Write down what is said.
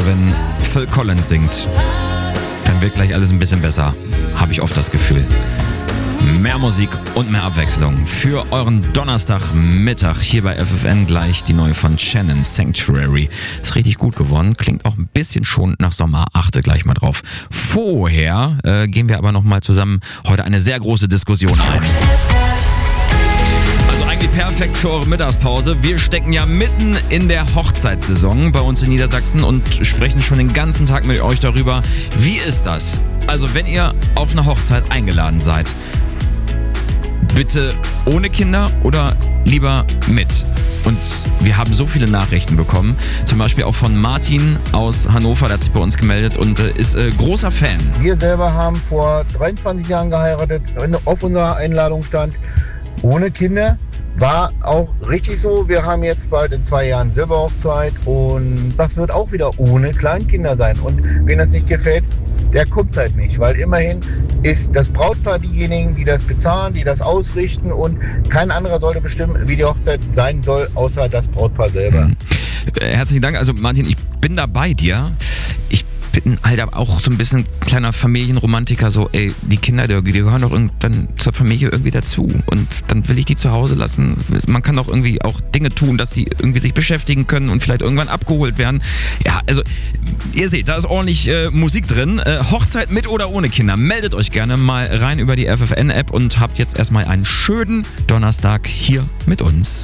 Also wenn Phil Collins singt, dann wird gleich alles ein bisschen besser. Habe ich oft das Gefühl. Mehr Musik und mehr Abwechslung für euren Donnerstagmittag hier bei FFN. Gleich die neue von Shannon, Sanctuary. Ist richtig gut geworden, klingt auch ein bisschen schon nach Sommer. Achte gleich mal drauf. Vorher gehen wir aber nochmal zusammen heute eine sehr große Diskussion ein. Also eigentlich perfekt für eure Mittagspause. Wir stecken ja mitten in der Hochzeitssaison bei uns in Niedersachsen und sprechen schon den ganzen Tag mit euch darüber, wie ist das? Also wenn ihr auf eine Hochzeit eingeladen seid, bitte ohne Kinder oder lieber mit? Und wir haben so viele Nachrichten bekommen, zum Beispiel auch von Martin aus Hannover, der hat sich bei uns gemeldet und ist großer Fan. Wir selber haben vor 23 Jahren geheiratet, auf unserer Einladung stand ohne Kinder. War auch richtig so. Wir haben jetzt bald in 2 Jahren Silberhochzeit und das wird auch wieder ohne Kleinkinder sein. Und wen das nicht gefällt, der kommt halt nicht, weil immerhin ist das Brautpaar diejenigen, die das bezahlen, die das ausrichten und kein anderer sollte bestimmen, wie die Hochzeit sein soll, außer das Brautpaar selber. Herzlichen Dank. Also Martin, ich bin da bei dir. Ich bin halt aber auch so ein bisschen kleiner Familienromantiker, so die Kinder, die gehören doch irgendwann zur Familie irgendwie dazu und dann will ich die zu Hause lassen. Man kann doch irgendwie auch Dinge tun, dass die irgendwie sich beschäftigen können und vielleicht irgendwann abgeholt werden. Ja, also ihr seht, da ist ordentlich Musik drin. Hochzeit mit oder ohne Kinder. Meldet euch gerne mal rein über die FFN-App und habt jetzt erstmal einen schönen Donnerstag hier mit uns.